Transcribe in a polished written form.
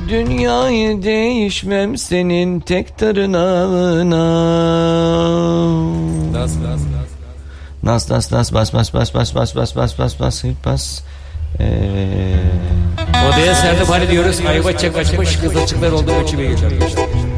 Dünyayı değişmem senin tek tırnağına. Nas bas Odaya Serdar Ali diyoruz. Ayva çek açmış kızılcıklar oldu. Uçuyor.